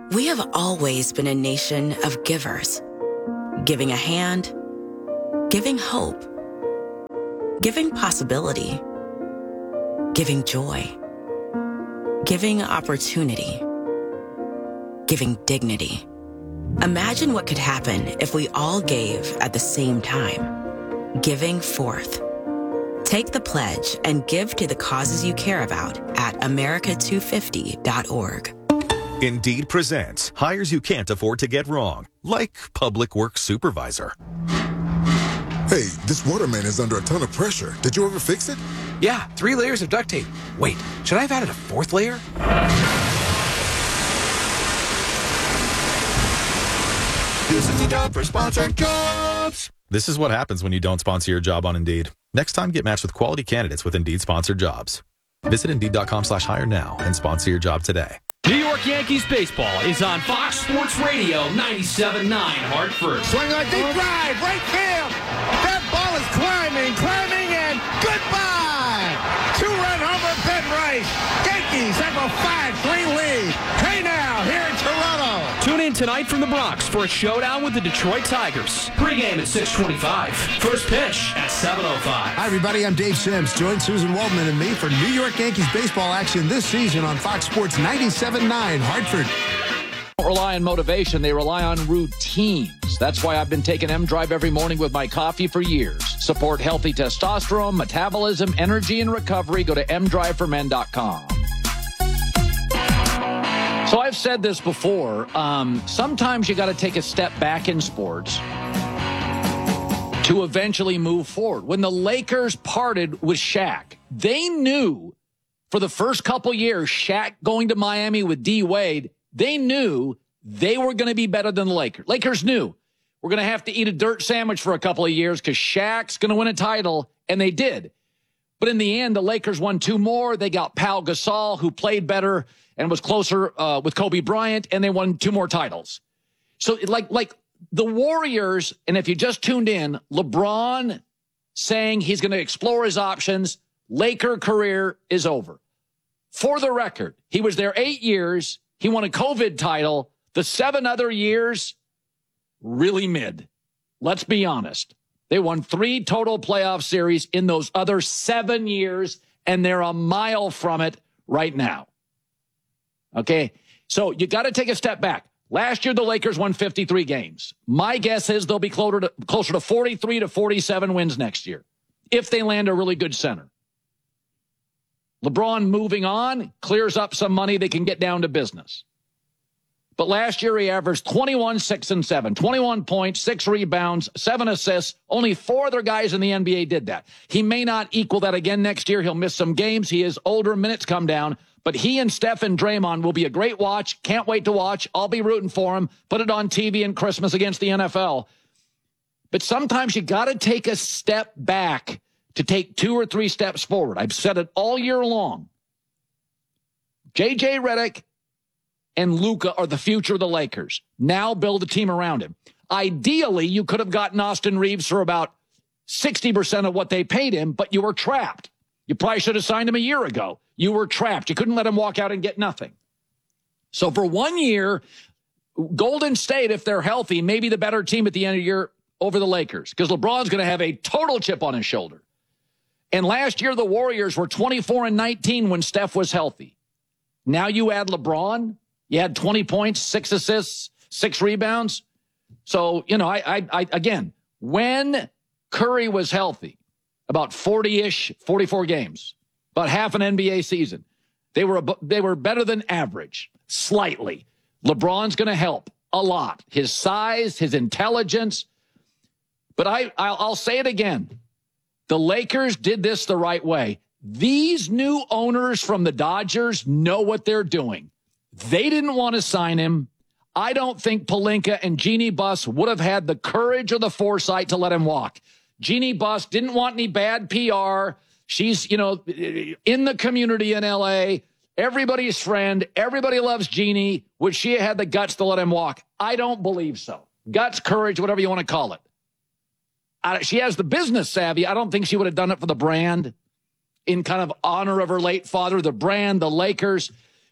We have always been a nation of givers, giving a hand, giving hope, giving possibility, giving joy, giving opportunity, giving dignity. Imagine what could happen if we all gave at the same time. Giving forth. Take the pledge and give to the causes you care about at America250.org. Indeed presents hires you can't afford to get wrong, like public works supervisor. Hey, this water main is under a ton of pressure. Did you ever fix it? Yeah, 3 layers of duct tape. Wait, should I have added a 4th layer? This is the job for sponsored jobs. This is what happens when you don't sponsor your job on Indeed. Next time, get matched with quality candidates with Indeed sponsored jobs. Visit Indeed.com/hire now and sponsor your job today. New York Yankees baseball is on Fox Sports Radio 97.9 Hartford. Swing a deep drive, right field. That ball is climbing, and goodbye. 2-run homer, Ben Rice. Yankees have a 5-3 lead. Hey now, here in Toronto. Tune in tonight from the Bronx for a showdown with the Detroit Tigers. Pre-game at 6:25. First pitch at 7:05. Hi, everybody. I'm Dave Sims. Join Susan Waldman and me for New York Yankees baseball action this season on Fox Sports 97.9 Hartford. They don't rely on motivation. They rely on routines. That's why I've been taking M-Drive every morning with my coffee for years. Support healthy testosterone, metabolism, energy, and recovery. Go to mdriveformen.com. So I've said this before. Sometimes you got to take a step back in sports to eventually move forward. When the Lakers parted with Shaq, they knew for the first couple years, Shaq going to Miami with D. Wade, they knew they were going to be better than the Lakers. Lakers knew we're going to have to eat a dirt sandwich for a couple of years because Shaq's going to win a title, and they did. But in the end, the Lakers won 2 more. They got Pau Gasol, who played better and was closer with Kobe Bryant, and they won 2 more titles. So like the Warriors, and if you just tuned in, LeBron saying he's going to explore his options, Laker career is over. For the record, he was there 8 years. He won a COVID title. The 7 other years, really mid. Let's be honest. They won 3 total playoff series in those other 7 years, and they're a mile from it right now. Okay, so you got to take a step back. Last year, the Lakers won 53 games. My guess is they'll be closer to 43 to 47 wins next year if they land a really good center. LeBron moving on clears up some money they can get down to business. But last year, he averaged 21, 6, and 7, 21 points, 6 rebounds, 7 assists. Only 4 other guys in the NBA did that. He may not equal that again next year. He'll miss some games. He is older. Minutes come down. But he and Steph and Draymond will be a great watch. Can't wait to watch. I'll be rooting for him. Put it on TV in Christmas against the NFL. But sometimes you got to take a step back to take 2 or 3 steps forward. I've said it all year long. J.J. Redick and Luka are the future of the Lakers. Now build a team around him. Ideally, you could have gotten Austin Reeves for about 60% of what they paid him, but you were trapped. You probably should have signed him a year ago. You were trapped. You couldn't let him walk out and get nothing. So for 1 year, Golden State, if they're healthy, may be the better team at the end of the year over the Lakers because LeBron's going to have a total chip on his shoulder. And last year, the Warriors were 24-19 when Steph was healthy. Now you add LeBron. You had 20 points, 6 assists, 6 rebounds. So, I again, when Curry was healthy, about 40-ish, 44 games, about half an NBA season, they were better than average, slightly. LeBron's going to help a lot. His size, his intelligence. But I'll say it again. The Lakers did this the right way. These new owners from the Dodgers know what they're doing. They didn't want to sign him. I don't think Pelinka and Jeannie Buss would have had the courage or the foresight to let him walk. Jeannie Buss didn't want any bad PR. She's, in the community in L.A., everybody's friend. Everybody loves Jeannie. Would she have had the guts to let him walk? I don't believe so. Guts, courage, whatever you want to call it. She has the business savvy. I don't think she would have done it for the brand in kind of honor of her late father, the brand, the Lakers.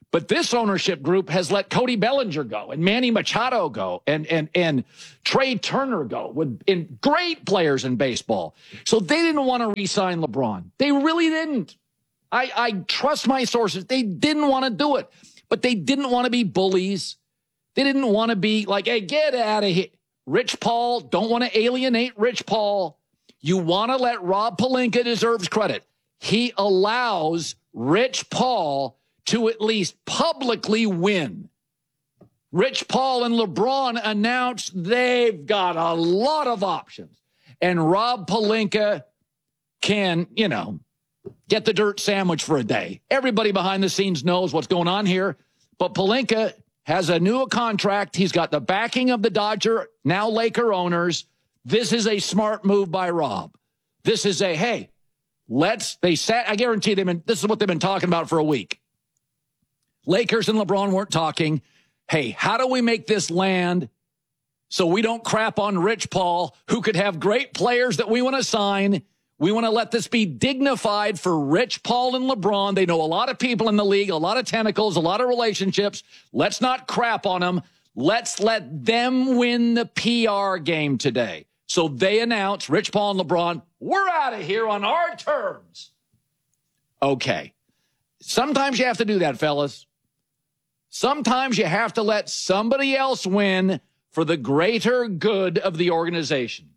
But this ownership group has let Cody Bellinger go and Manny Machado go and Trey Turner go in great players in baseball. So they didn't want to re-sign LeBron. They really didn't. I trust my sources. They didn't want to do it, but they didn't want to be bullies. They didn't want to be like, hey, get out of here. Rich Paul, don't want to alienate Rich Paul. You want to let Rob Pelinka deserves credit. He allows Rich Paul to at least publicly win. Rich Paul and LeBron announced they've got a lot of options. And Rob Pelinka can, get the dirt sandwich for a day. Everybody behind the scenes knows what's going on here. But Pelinka has a new contract. He's got the backing of the Dodger, now Laker owners. This is a smart move by Rob. This is I guarantee this is what they've been talking about for a week. Lakers and LeBron weren't talking. Hey, how do we make this land so we don't crap on Rich Paul, who could have great players that we want to sign? We want to let this be dignified for Rich Paul and LeBron. They know a lot of people in the league, a lot of tentacles, a lot of relationships. Let's not crap on them. Let's let them win the PR game today. So they announce, Rich Paul and LeBron, we're out of here on our terms. Okay. Sometimes you have to do that, fellas. Sometimes you have to let somebody else win for the greater good of the organization.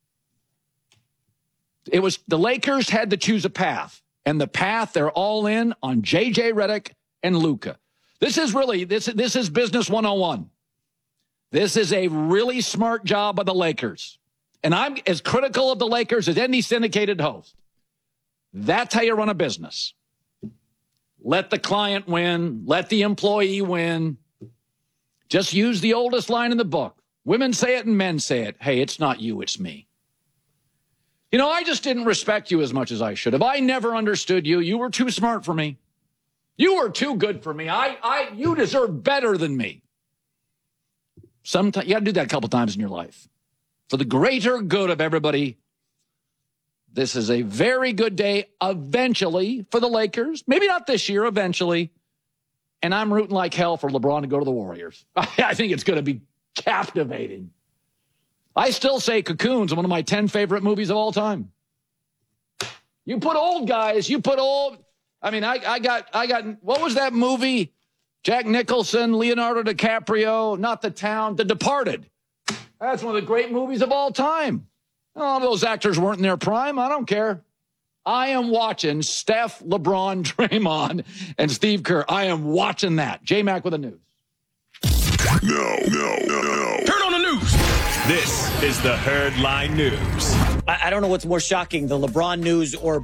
The Lakers had to choose a path, and the path they're all in on J.J. Redick and Luka. This is business 101. This is a really smart job by the Lakers. And I'm as critical of the Lakers as any syndicated host. That's how you run a business. Let the client win. Let the employee win. Just use the oldest line in the book. Women say it and men say it. Hey, it's not you, it's me. I just didn't respect you as much as I should have. I never understood you. You were too smart for me. You were too good for me. You deserve better than me. Sometimes you got to do that a couple times in your life. For the greater good of everybody, this is a very good day eventually for the Lakers. Maybe not this year, eventually. And I'm rooting like hell for LeBron to go to the Warriors. I think it's going to be captivating. I still say Cocoon's one of my 10 favorite movies of all time. You put old guys, I got, what was that movie? Jack Nicholson, Leonardo DiCaprio, not The Town, The Departed. That's one of the great movies of all time. Oh, those actors weren't in their prime. I don't care. I am watching Steph, LeBron, Draymond, and Steve Kerr. I am watching that. J-Mac with the news. No. Turn on the news. This is the Herd Line News. I don't know what's more shocking, the LeBron news or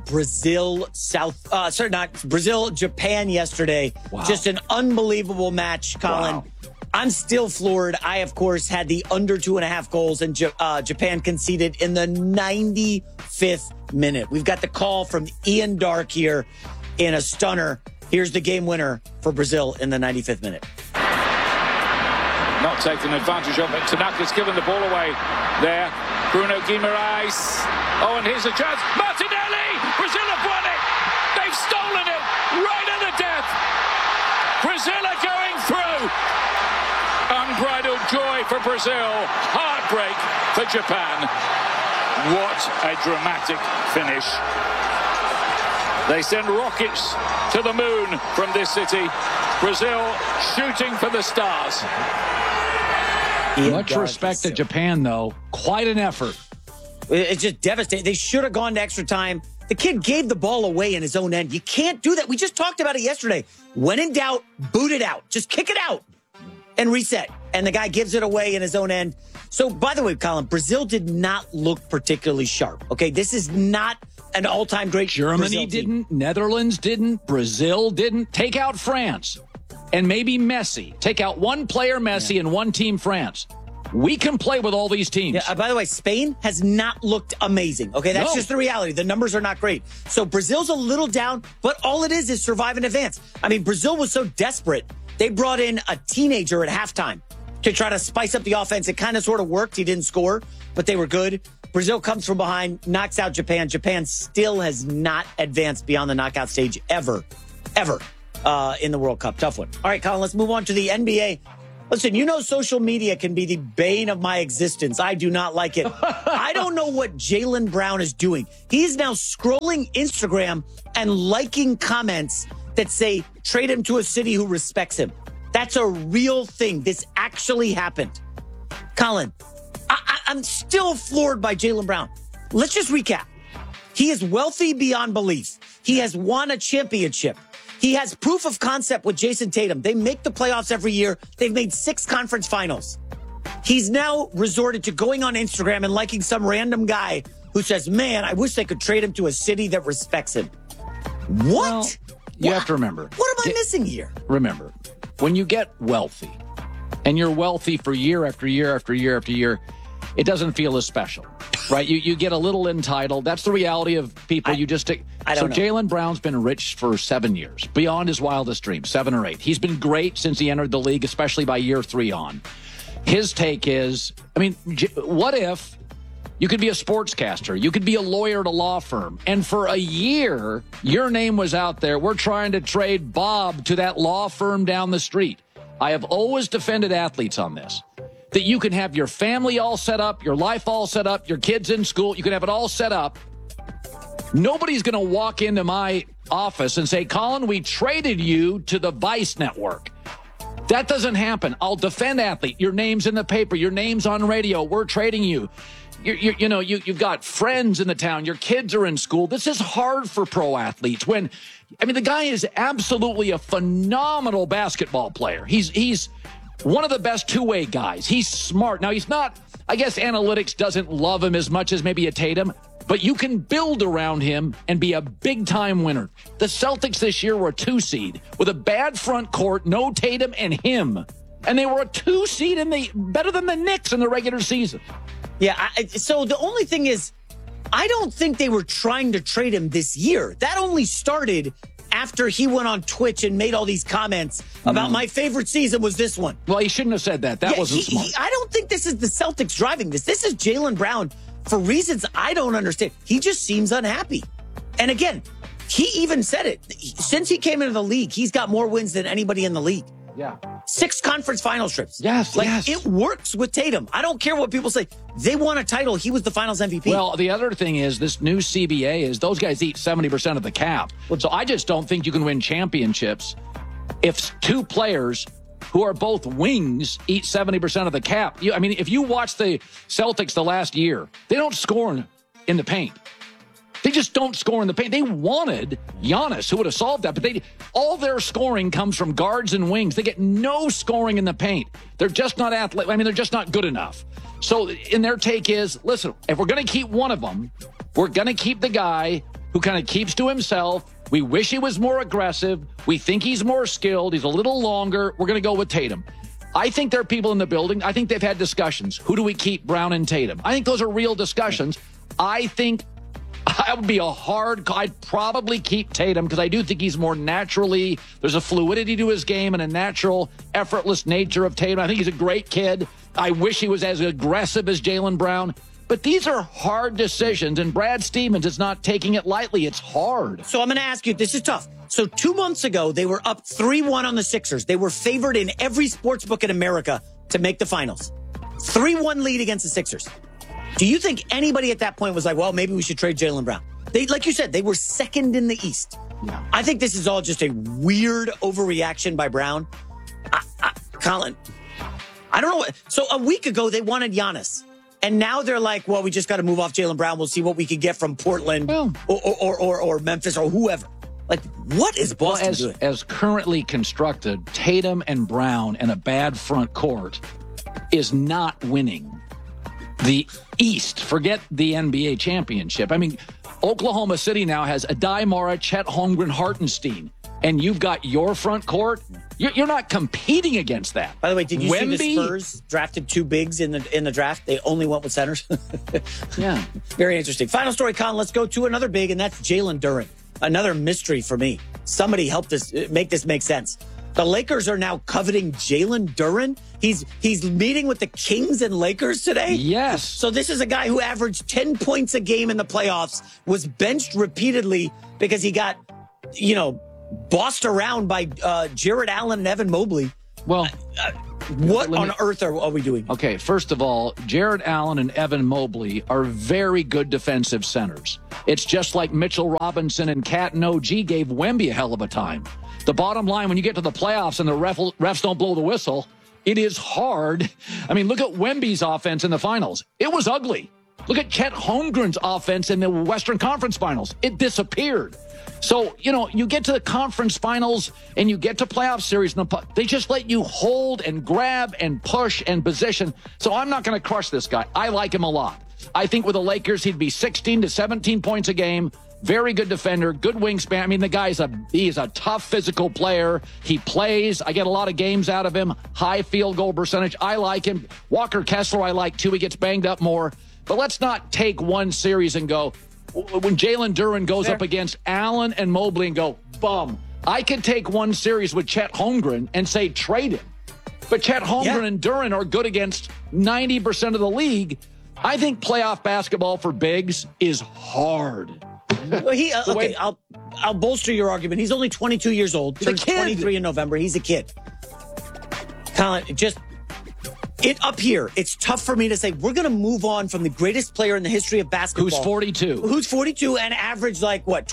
Brazil-Japan yesterday. Wow. Just an unbelievable match, Colin. Wow. I'm still floored. I, of course, had the under 2.5 goals, and Japan conceded in the 95th minute. We've got the call from Ian Dark here in a stunner. Here's the game winner for Brazil in the 95th minute. Not taking advantage of it. Tanaka's given the ball away there. Bruno Guimaraes. Oh, and here's a chance. Martinelli! Brazil have won it! They've stolen it right at the death! Brazil are going through! Unbridled joy for Brazil. Heartbreak for Japan. What a dramatic finish. They send rockets to the moon from this city. Brazil shooting for the stars. Much respect to Japan, though. Quite an effort. It's just devastating. They should have gone to extra time. The kid gave the ball away in his own end. You can't do that. We just talked about it yesterday. When in doubt, boot it out. Just kick it out and reset. And the guy gives it away in his own end. So, by the way, Colin, Brazil did not look particularly sharp. Okay, this is not an all-time great Germany didn't, Netherlands didn't, Brazil didn't. Take out France and maybe Messi. Take out one player, Messi, and one team, France. We can play with all these teams. Yeah, by the way, Spain has not looked amazing. Okay, that's just the reality. The numbers are not great. So Brazil's a little down, but all it is survive and advance. I mean, Brazil was so desperate, they brought in a teenager at halftime to try to spice up the offense. It kind of sort of worked. He didn't score, but they were good. Brazil comes from behind, knocks out Japan. Japan still has not advanced beyond the knockout stage ever. in the World Cup. Tough one. All right, Colin, let's move on to the NBA. Listen, you know social media can be the bane of my existence. I do not like it. I don't know what Jaylen Brown is doing. He's now scrolling Instagram and liking comments that say, trade him to a city who respects him. That's a real thing. This actually happened. Colin, I'm still floored by Jaylen Brown. Let's just recap. He is wealthy beyond belief. He has won a championship. He has proof of concept with Jason Tatum. They make the playoffs every year. They've made 6 conference finals. He's now resorted to going on Instagram and liking some random guy who says, man, I wish they could trade him to a city that respects him. What? Well, you have to remember. What am I missing here? Remember, when you get wealthy, and you're wealthy for year after year after year after year, it doesn't feel as special, right? You get a little entitled. That's the reality of people. So Jaylen Brown's been rich for 7 years, beyond his wildest dreams, 7 or 8. He's been great since he entered the league, especially by year 3 on. His take is, I mean, what if you could be a sportscaster, you could be a lawyer at a law firm, and for a year, your name was out there. We're trying to trade Bob to that law firm down the street. I have always defended athletes on this. That you can have your family all set up, your life all set up, your kids in school, you can have it all set up. Nobody's going to walk into my office and say, Colin, we traded you to the Vice Network. That doesn't happen. I'll defend athlete. Your name's in the paper. Your name's on radio. We're trading you. You've got friends in the town. Your kids are in school. This is hard for pro athletes the guy is absolutely a phenomenal basketball player. He's one of the best two-way guys. He's smart. Now, he's not, I guess analytics doesn't love him as much as maybe a Tatum, but you can build around him and be a big-time winner. The Celtics this year were a 2 seed with a bad front court, no Tatum and him. And they were a 2 seed better than the Knicks in the regular season. Yeah, so the only thing is, I don't think they were trying to trade him this year. That only started after he went on Twitch and made all these comments about my favorite season was this one. Well, he shouldn't have said that. That wasn't smart. I don't think this is the Celtics driving this. This is Jaylen Brown for reasons I don't understand. He just seems unhappy. And again, he even said it. Since he came into the league, he's got more wins than anybody in the league. Yeah. 6 conference finals trips. Yes, It works with Tatum. I don't care what people say. They won a title. He was the finals MVP. Well, the other thing is this new CBA is those guys eat 70% of the cap. So I just don't think you can win championships if 2 players who are both wings eat 70% of the cap. If you watch the Celtics the last year, they don't score in the paint. They just don't score in the paint. They wanted Giannis, who would have solved that, but all their scoring comes from guards and wings. They get no scoring in the paint. They're just not athletic. They're just not good enough. So, in their take is, listen, if we're going to keep one of them, we're going to keep the guy who kind of keeps to himself. We wish he was more aggressive. We think he's more skilled. He's a little longer. We're going to go with Tatum. I think there are people in the building. I think they've had discussions. Who do we keep, Brown and Tatum? I think those are real discussions. I think I would be I'd probably keep Tatum because I do think he's more naturally, there's a fluidity to his game and a natural, effortless nature of Tatum. I think he's a great kid. I wish he was as aggressive as Jaylen Brown. But these are hard decisions, and Brad Stevens is not taking it lightly. It's hard. So I'm going to ask you, this is tough. So 2 months ago, they were up 3-1 on the Sixers. They were favored in every sports book in America to make the finals. 3-1 lead against the Sixers. Do you think anybody at that point was like, well, maybe we should trade Jaylen Brown? Like you said, they were second in the East. Yeah. I think this is all just a weird overreaction by Brown. Colin, I don't know. So a week ago, they wanted Giannis. And now they're like, well, we just got to move off Jaylen Brown. We'll see what we can get from Portland or Memphis or whoever. Like, what is Boston doing? As currently constructed, Tatum and Brown and a bad front court is not winning the East. Forget the NBA championship. Oklahoma City now has Adai Mara, Chet Holmgren, Hartenstein, and you've got your front court. You're not competing against that. By the way, did you see the Spurs drafted 2 bigs in the draft? They only went with centers. Yeah. Very interesting. Final story, Colin. Let's go to another big, and that's Jalen Duren. Another mystery for me. Somebody help us make this make sense. The Lakers are now coveting Jalen Duren. He's meeting with the Kings and Lakers today. Yes. So this is a guy who averaged 10 points a game in the playoffs, was benched repeatedly because he got, bossed around by Jared Allen and Evan Mobley. Well, what on earth are we doing? Okay, first of all, Jared Allen and Evan Mobley are very good defensive centers. It's just like Mitchell Robinson and Cat and OG gave Wemby a hell of a time. The bottom line, when you get to the playoffs and the refs don't blow the whistle, it is hard. I mean, look at Wemby's offense in the finals. It was ugly. Look at Chet Holmgren's offense in the Western Conference Finals. It disappeared. So, you get to the conference finals and you get to playoff series, and they just let you hold and grab and push and position. So I'm not going to crush this guy. I like him a lot. I think with the Lakers, he'd be 16 to 17 points a game. Very good defender, good wingspan. I mean, the guy's he's a tough physical player. He plays. I get a lot of games out of him. High field goal percentage. I like him. Walker Kessler, I like too. He gets banged up more. But let's not take one series and go, when Jalen Duren goes up against Allen and Mobley and go, bum. I could take one series with Chet Holmgren and say trade him. But Chet Holmgren and Duren are good against 90% of the league. I think playoff basketball for bigs is hard. Well, I'll bolster your argument. He's only 22 years old. Turns 23 in November. He's a kid. Colin, up here, it's tough for me to say we're going to move on from the greatest player in the history of basketball. Who's 42. Who's 42 and averaged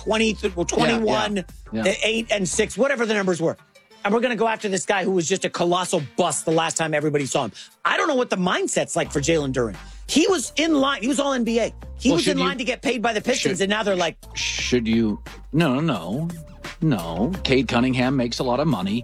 21, 8 and 6, whatever the numbers were. And we're going to go after this guy who was just a colossal bust the last time everybody saw him. I don't know what the mindset's like for Jalen Duren. He was in line. He was all NBA. He was in line to get paid by the Pistons, and now they're like... Should you... No. Cade Cunningham makes a lot of money.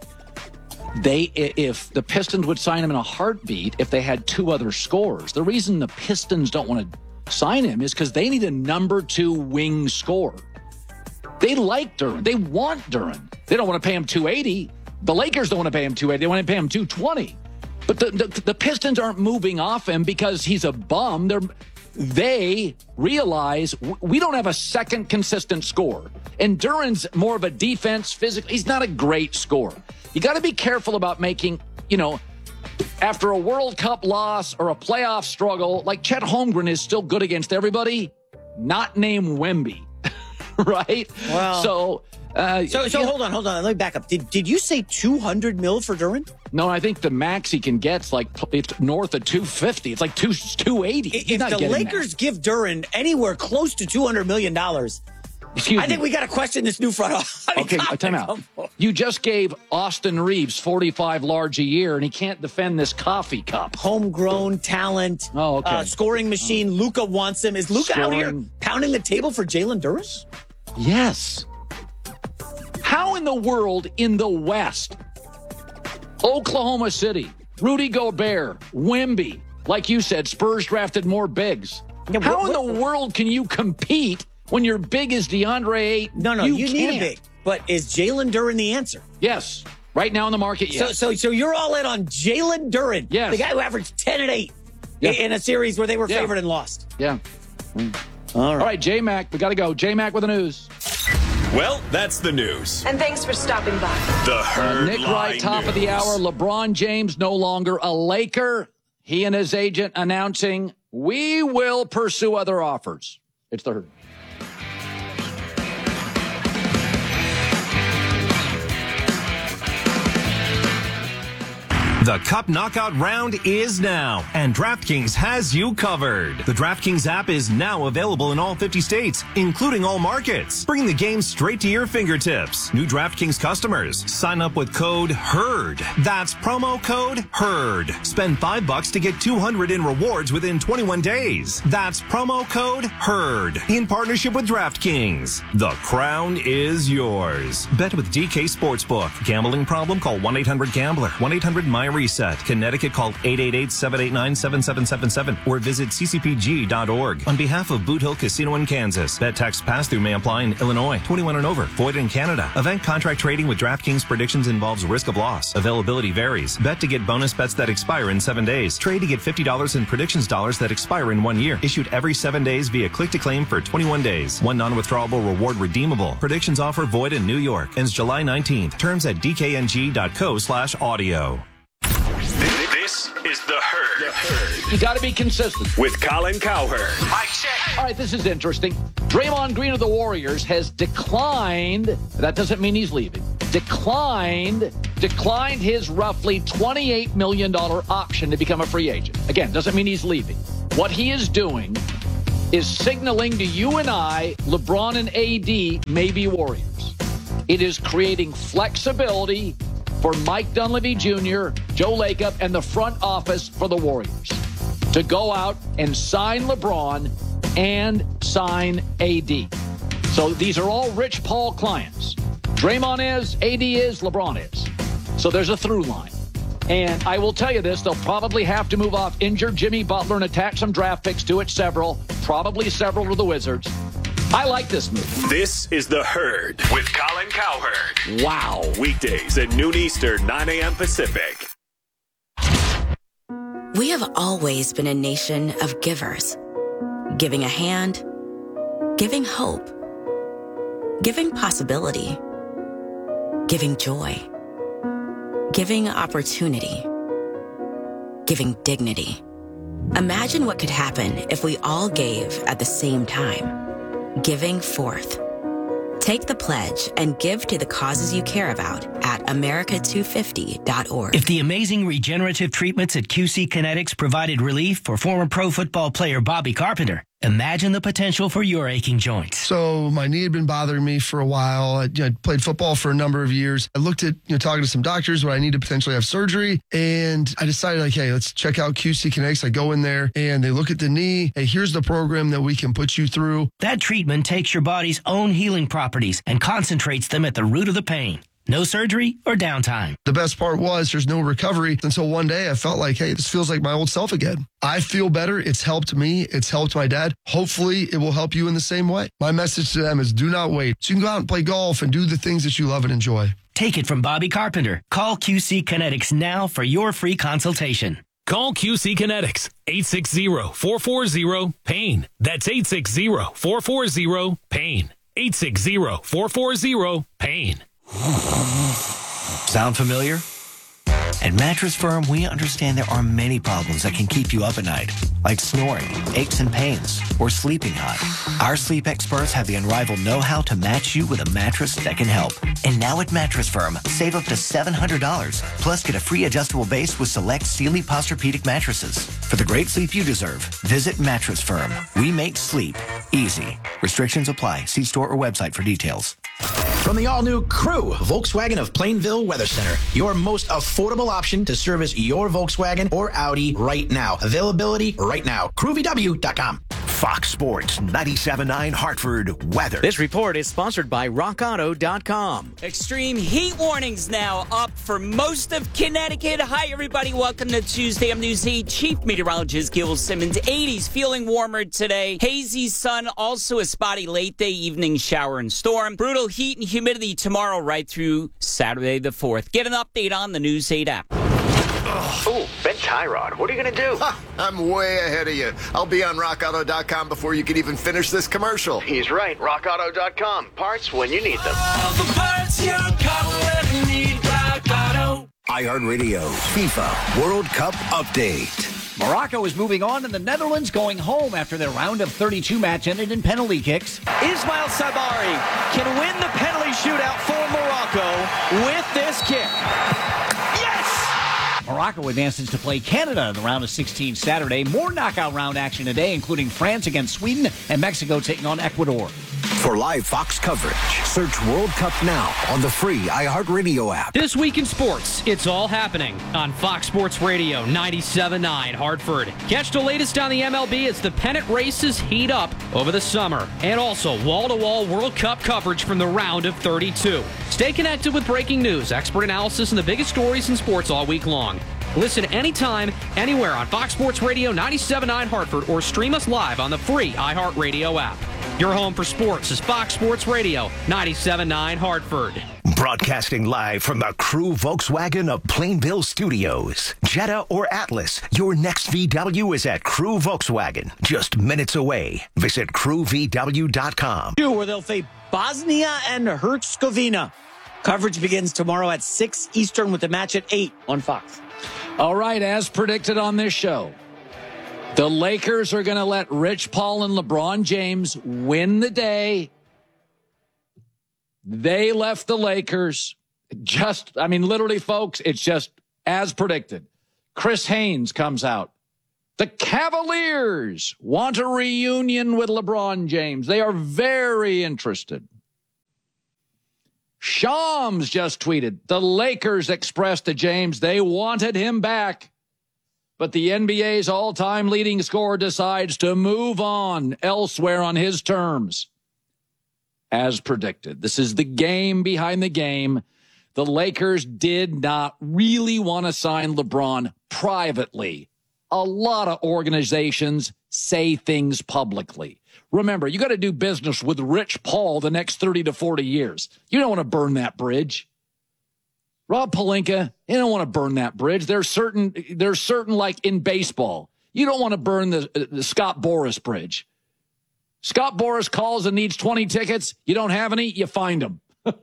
If the Pistons would sign him in a heartbeat if they had two other scorers. The reason the Pistons don't want to sign him is because they need a number 2 wing scorer. They like Duren. They want Duren. They don't want to pay him $280. The Lakers don't want to pay him $280. They want to pay him $220. But the Pistons aren't moving off him because he's a bum. They realize we don't have a second consistent scorer. And Duren's more of a defense, physical. He's not a great scorer. You got to be careful about making, after a World Cup loss or a playoff struggle, like Chet Holmgren is still good against everybody, not named Wemby, right? Well, So hold on. Let me back up. Did you say $200 million for Duren? No, I think the max he can get's it's north of $250. It's like $280. If the Lakers give Duren anywhere close to $200 million, I think we got to question this new front office. Okay, time out. You just gave Austin Reeves $45 large a year, and he can't defend this coffee cup. Homegrown talent. Oh, okay. Scoring machine. Luka wants him. Is Luka out here pounding the table for Jalen Duren? Yes. How in the world in the West, Oklahoma City, Rudy Gobert, Wemby, like you said, Spurs drafted more bigs. How in the world can you compete when your big is DeAndre Ayton? No, you need a big. But is Jalen Duren the answer? Yes. Right now in the market, yes. So you're all in on Jalen Duren, yes. The guy who averaged 10 and 8 in a series where they were favored and lost. Yeah. All right, J-Mac, we got to go. J-Mac with the news. Well, that's the news. And thanks for stopping by. The Herd Nick Wright, top news. of the hour. LeBron James no longer a Laker. He and his agent announcing, we will pursue other offers. It's the Herd. The Cup Knockout Round is now, and DraftKings has you covered. The DraftKings app is now available in all 50 states, including all markets. Bring the game straight to your fingertips. New DraftKings customers, sign up with code HERD. That's promo code HERD. Spend $5 to get $200 in rewards within 21 days. That's promo code HERD. In partnership with DraftKings. The crown is yours. Bet with DK Sportsbook. Gambling problem? Call 1-800-GAMBLER. 1-800-MyReset. Connecticut, call 888-789-7777 or visit ccpg.org. On behalf of Boot Hill Casino in Kansas, bet tax pass-through may apply in Illinois. 21 and over. Void in Canada. Event contract trading with DraftKings predictions involves risk of loss. Availability varies. Bet to get bonus bets that expire in 7 days. Trade to get $50 in predictions dollars that expire in 1 year. Issued every 7 days via click-to-claim for 21 days. One non-withdrawable reward redeemable. Predictions offer void in New York. Ends July 19th. Terms at dkng.co/audio. This is The Herd. You got to be consistent. With Colin Cowherd. Mike check. All right, this is interesting. Draymond Green of the Warriors has declined, that doesn't mean he's leaving, declined his roughly $28 million option to become a free agent. Again, doesn't mean he's leaving. What he is doing is signaling to you and I, LeBron and AD may be Warriors. It is creating flexibility for Mike Dunleavy Jr., Joe Lacob, and the front office for the Warriors to go out and sign LeBron and sign AD. So these are all Rich Paul clients. Draymond is, AD is, LeBron is. So there's a through line. And I will tell you this, they'll probably have to move off injured Jimmy Butler and attach some draft picks to it, probably several to the Wizards. I like this move. This is The Herd with Colin Cowherd. Wow. Weekdays at noon Eastern, 9 a.m. Pacific. We have always been a nation of givers. Giving a hand, giving hope, giving possibility, giving joy, giving opportunity, giving dignity. Imagine what could happen if we all gave at the same time. Giving forth. Take the pledge and give to the causes you care about at America250.org. If the amazing regenerative treatments at QC Kinetics provided relief for former pro football player Bobby Carpenter, imagine the potential for your aching joints. So my knee had been bothering me for a while. I played football for a number of years. I looked at, talking to some doctors when I need to potentially have surgery. And I decided, hey, let's check out QC Kinetics. I go in there and they look at the knee. Hey, here's the program that we can put you through. That treatment takes your body's own healing properties and concentrates them at the root of the pain. No surgery or downtime. The best part was there's no recovery until one day I felt like, hey, this feels like my old self again. I feel better. It's helped me. It's helped my dad. Hopefully it will help you in the same way. My message to them is do not wait. So you can go out and play golf and do the things that you love and enjoy. Take it from Bobby Carpenter. Call QC Kinetics now for your free consultation. Call QC Kinetics, 860-440-PAIN. That's 860-440-PAIN. 860-440-PAIN. Sound familiar? At Mattress Firm, we understand there are many problems that can keep you up at night, like snoring, aches and pains, or sleeping hot. Our sleep experts have the unrivaled know-how to match you with a mattress that can help. And now at Mattress Firm, save up to $700, plus get a free adjustable base with select Sealy Posturepedic mattresses. For the great sleep you deserve, visit Mattress Firm. We make sleep easy. Restrictions apply. See store or website for details. From the all-new Crew, Volkswagen of Plainville Weather Center, your most affordable option to service your Volkswagen or Audi right now. Availability right now. CrewVW.com. Fox Sports 97.9 Hartford weather. This report is sponsored by RockAuto.com. Extreme heat warnings now up for most of Connecticut. Hi, everybody. Welcome to Tuesday. I'm News 8 Chief Meteorologist Gil Simmons. 80s, feeling warmer today. Hazy sun, also a spotty late day evening shower and storm. Brutal heat and humidity tomorrow right through Saturday the 4th. Get an update on the News 8 app. Oh, Ben Tyrod, what are you going to do? I'm way ahead of you. I'll be on RockAuto.com before you can even finish this commercial. He's right. RockAuto.com. Parts when you need them. All the parts your car will ever need. Rock Auto. iHeartRadio FIFA World Cup Update. Morocco is moving on, and the Netherlands going home after their round of 32 match ended in penalty kicks. Ismail Sabari can win the penalty shootout for Morocco with this kick. Morocco advances to play Canada in the round of 16 Saturday. More knockout round action today, including France against Sweden and Mexico taking on Ecuador. For live Fox coverage, search World Cup now on the free iHeartRadio app. This week in sports, it's all happening on Fox Sports Radio 97.9 Hartford. Catch the latest on the MLB as the pennant races heat up over the summer. And also wall-to-wall World Cup coverage from the round of 32. Stay connected with breaking news, expert analysis, and the biggest stories in sports all week long. Listen anytime, anywhere on Fox Sports Radio 97.9 Hartford or stream us live on the free iHeartRadio app. Your home for sports is Fox Sports Radio 97.9 Hartford. Broadcasting live from the Crew Volkswagen of Plainville Studios. Jetta or Atlas, your next VW is at Crew Volkswagen, just minutes away. Visit CrewVW.com. Where they'll face Bosnia and Herzegovina. Coverage begins tomorrow at 6 Eastern with the match at 8 on Fox. All right, as predicted on this show, the Lakers are going to let Rich Paul and LeBron James win the day. They left the Lakers. Literally, folks, it's just as predicted. Chris Haynes comes out. The Cavaliers want a reunion with LeBron James. They are very interested. Shams just tweeted, the Lakers expressed to James they wanted him back. But the NBA's all-time leading scorer decides to move on elsewhere on his terms. As predicted, this is the game behind the game. The Lakers did not really want to sign LeBron privately. A lot of organizations say things publicly. Remember, you got to do business with Rich Paul the next 30 to 40 years. You don't want to burn that bridge. Rob Pelinka, you don't want to burn that bridge. There's certain like in baseball, you don't want to burn the Scott Boras bridge. Scott Boras calls and needs 20 tickets. You don't have any, you find them.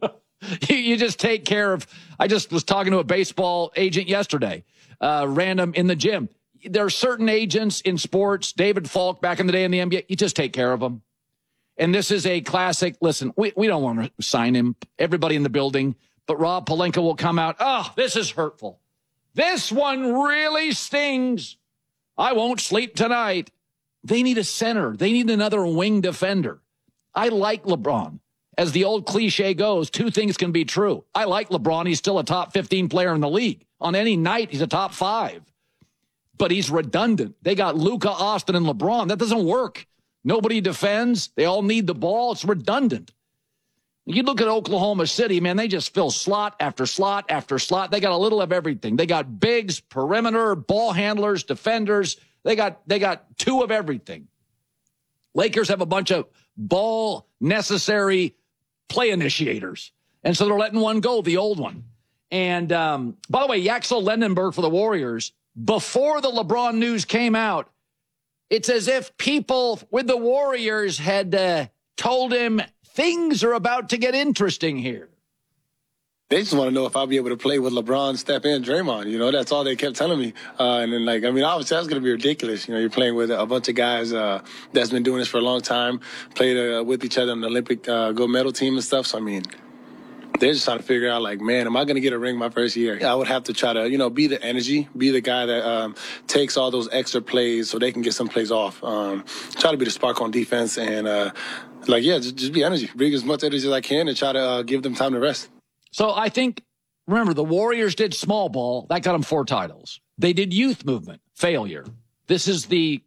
You just take care of. I just was talking to a baseball agent yesterday, random in the gym. There are certain agents in sports, David Falk back in the day in the NBA, you just take care of them. And this is a classic. Listen, we don't want to sign him. Everybody in the building. But Rob Pelinka will come out. Oh, this is hurtful. This one really stings. I won't sleep tonight. They need a center. They need another wing defender. I like LeBron. As the old cliche goes, two things can be true. I like LeBron. He's still a top 15 player in the league. On any night, he's a top 5. But he's redundant. They got Luka, Austin, and LeBron. That doesn't work. Nobody defends. They all need the ball. It's redundant. You look at Oklahoma City, man, they just fill slot after slot after slot. They got a little of everything. They got bigs, perimeter, ball handlers, defenders. They got 2 of everything. Lakers have a bunch of ball necessary play initiators. And so they're letting one go, the old one. And by the way, Yaxel Lendenberg for the Warriors, before the LeBron news came out, it's as if people with the Warriors had told him things are about to get interesting here. They just want to know if I'll be able to play with LeBron, Steph, and Draymond. You know, that's all they kept telling me. And then, obviously that's going to be ridiculous. You know, you're playing with a bunch of guys that's been doing this for a long time, played with each other on the Olympic gold medal team and stuff. So, they're just trying to figure out, man, am I going to get a ring my first year? I would have to try to, be the energy, be the guy that takes all those extra plays so they can get some plays off. Try to be the spark on defense and, just be energy. Bring as much energy as I can and try to give them time to rest. So I think, remember, the Warriors did small ball. That got them 4 titles. They did youth movement. Failure. This is the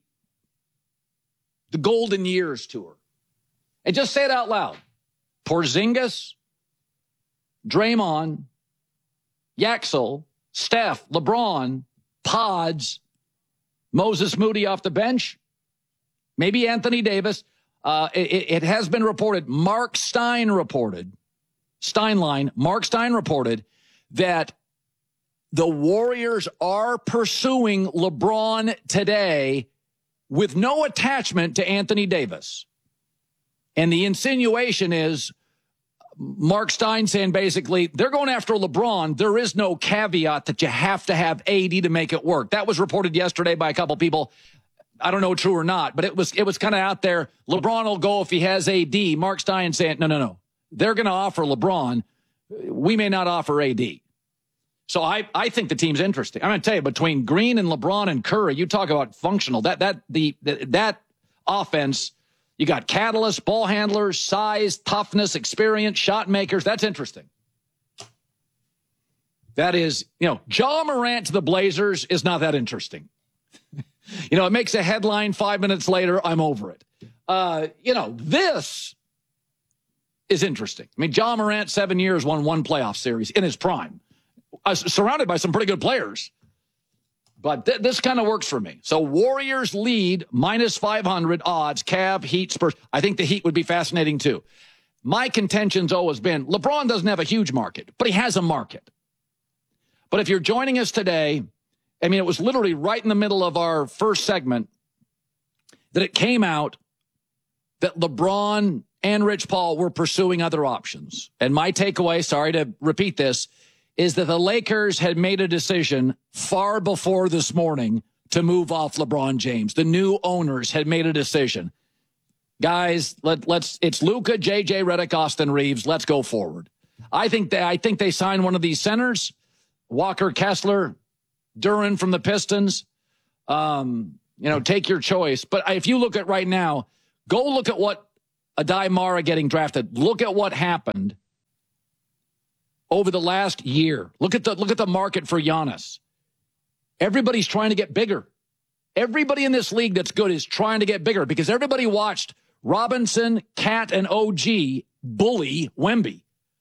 Golden Years tour. And just say it out loud. Porzingis, Draymond, Yaxel, Steph, LeBron, Pods, Moses Moody off the bench, maybe Anthony Davis. It has been reported, Mark Stein reported that the Warriors are pursuing LeBron today with no attachment to Anthony Davis. And the insinuation is Mark Stein saying basically they're going after LeBron. There is no caveat that you have to have AD to make it work. That was reported yesterday by a couple people. I don't know true or not, but it was kind of out there. LeBron will go if he has AD. Mark Stein saying, no. They're going to offer LeBron. We may not offer AD. So I think the team's interesting. I'm going to tell you, between Green and LeBron and Curry, you talk about functional. That offense, you got catalysts, ball handlers, size, toughness, experience, shot makers. That's interesting. That is, Ja Morant to the Blazers is not that interesting. It makes a headline 5 minutes later. I'm over it. This is interesting. Ja Morant, 7 years, won 1 playoff series in his prime, surrounded by some pretty good players. But this kind of works for me. So Warriors lead -500 odds. Cavs, Heat, Spurs. I think the Heat would be fascinating too. My contention's always been LeBron doesn't have a huge market, but he has a market. But if you're joining us today, it was literally right in the middle of our first segment that it came out that LeBron and Rich Paul were pursuing other options. And my takeaway, sorry to repeat this, is that the Lakers had made a decision far before this morning to move off LeBron James. The new owners had made a decision. Guys, it's Luka, JJ Redick, Austin Reeves. Let's go forward. I think they signed one of these centers, Walker Kessler, Duran from the Pistons. Take your choice. But if you look at right now, go look at what Adai Mara getting drafted. Look at what happened over the last year. Look at the market for Giannis. Everybody's trying to get bigger. Everybody in this league that's good is trying to get bigger because everybody watched Robinson, Cat, and OG bully Wemby.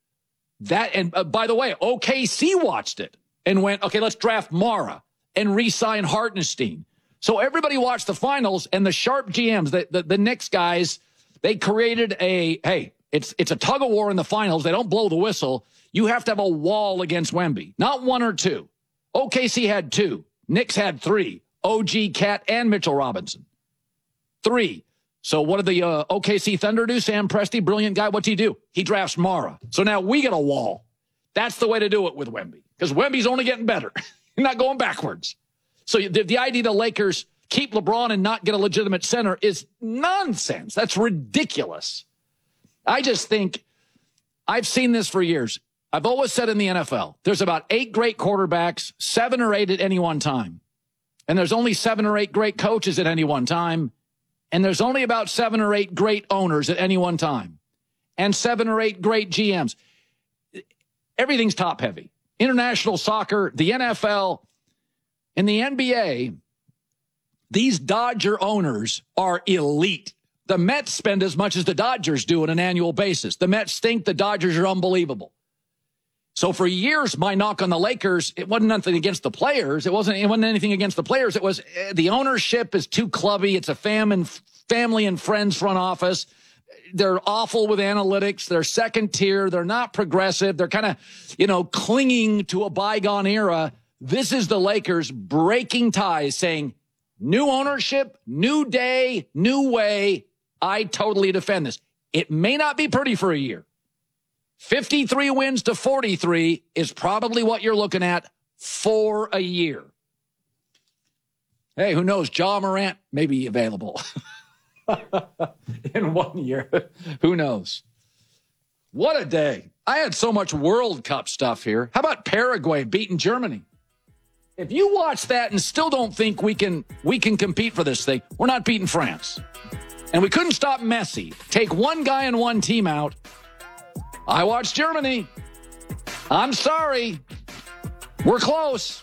By the way, OKC watched it and went, okay, let's draft Mara and re-sign Hartenstein. So everybody watched the finals, and the sharp GMs, the Knicks guys, they created it's a tug of war in the finals. They don't blow the whistle. You have to have a wall against Wemby, not one or two. OKC had 2. Knicks had 3. OG, Cat, and Mitchell Robinson. 3. So what did the OKC Thunder do? Sam Presti, brilliant guy. What's he do? He drafts Mara. So now we get a wall. That's the way to do it with Wemby because Wemby's only getting better. You're not going backwards. So the idea the Lakers keep LeBron and not get a legitimate center is nonsense. That's ridiculous. I just think I've seen this for years. I've always said in the NFL, there's about 8 great quarterbacks, 7 or 8 at any one time. And there's only 7 or 8 great coaches at any one time. And there's only about 7 or 8 great owners at any one time. And 7 or 8 great GMs. Everything's top heavy. International soccer, the NFL, and the NBA, these Dodger owners are elite. The Mets spend as much as the Dodgers do on an annual basis. The Mets stink. The Dodgers are unbelievable. So for years, my knock on the Lakers, it wasn't nothing against the players. It wasn't anything against the players. It was the ownership is too clubby. It's a family and friends front office. They're awful with analytics. They're second tier. They're not progressive. They're kind of, clinging to a bygone era. This is the Lakers breaking ties, saying, new ownership, new day, new way. I totally defend this. It may not be pretty for a year. 53 wins to 43 is probably what you're looking at for a year. Hey, who knows? Ja Morant may be available in 1 year. Who knows? What a day. I had so much World Cup stuff here. How about Paraguay beating Germany? If you watch that and still don't think we can compete for this thing, we're not beating France. And we couldn't stop Messi. Take one guy and one team out. I watched Germany. I'm sorry. We're close.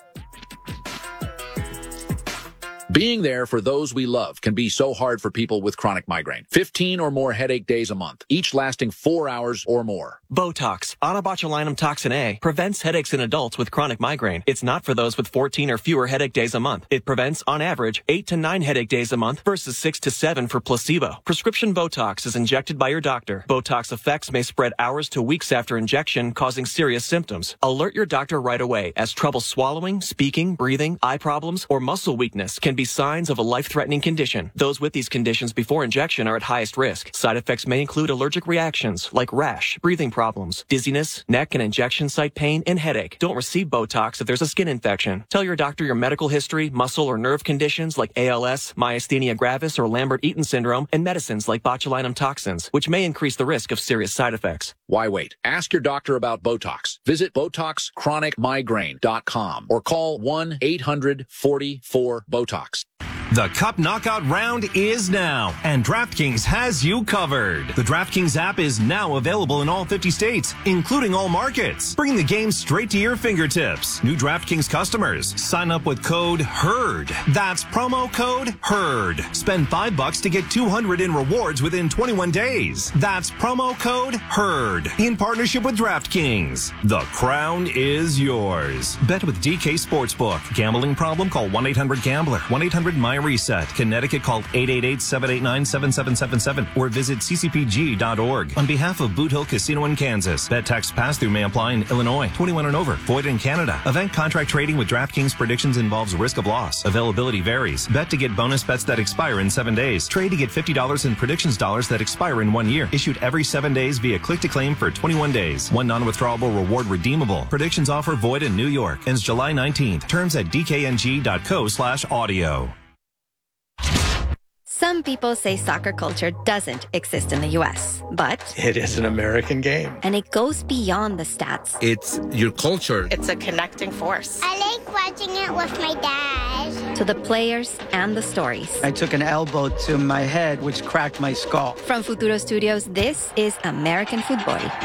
Being there for those we love can be so hard for people with chronic migraine. 15 or more headache days a month, each lasting 4 hours or more. Botox, onabotulinum toxin A, prevents headaches in adults with chronic migraine. It's not for those with 14 or fewer headache days a month. It prevents, on average, 8 to 9 headache days a month versus 6 to 7 for placebo. Prescription Botox is injected by your doctor. Botox effects may spread hours to weeks after injection, causing serious symptoms. Alert your doctor right away, as trouble swallowing, speaking, breathing, eye problems, or muscle weakness can be signs of a life-threatening condition. Those with these conditions before injection are at highest risk. Side effects may include allergic reactions like rash, breathing problems, dizziness, neck and injection site pain, and headache. Don't receive Botox if there's a skin infection. Tell your doctor your medical history, muscle or nerve conditions like ALS, myasthenia gravis, or Lambert-Eaton syndrome, and medicines like botulinum toxins, which may increase the risk of serious side effects. Why wait? Ask your doctor about Botox. Visit BotoxChronicMigraine.com or call 1-800-44-BOTOX. The Cup Knockout Round is now, and DraftKings has you covered. The DraftKings app is now available in all 50 states, including all markets. Bring the game straight to your fingertips. New DraftKings customers, sign up with code HERD. That's promo code HERD. Spend $5 to get $200 in rewards within 21 days. That's promo code HERD. In partnership with DraftKings. The crown is yours. Bet with DK Sportsbook. Gambling problem? Call 1-800-GAMBLER. 1-800-MY reset. Connecticut, call 888-789-7777 or visit ccpg.org. On behalf of Boot Hill Casino in Kansas, bet tax pass-through may apply in Illinois. 21 and over. Void in Canada. Event contract trading with DraftKings predictions involves risk of loss. Availability varies. Bet to get bonus bets that expire in 7 days. Trade to get $50 in predictions dollars that expire in 1 year. Issued every 7 days via click-to-claim for 21 days. One non-withdrawable reward redeemable. Predictions offer void in New York. Ends July 19th. Terms at dkng.co/audio. Some people say soccer culture doesn't exist in the U.S., but it is an American game. And it goes beyond the stats. It's your culture. It's a connecting force. I like watching it with my dad. To the players and the stories. I took an elbow to my head, which cracked my skull. From Futuro Studios, this is American Football.